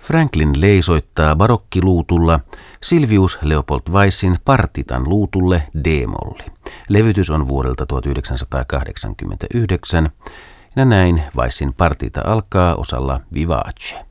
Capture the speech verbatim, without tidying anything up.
Franklin leisoittaa barokkiluutulla Silvius Leopold Weissin partitan luutulle D-molli. Levytys on vuodelta tuhatyhdeksänsataakahdeksankymmentäyhdeksän ja näin Weissin partita alkaa osalla vivace.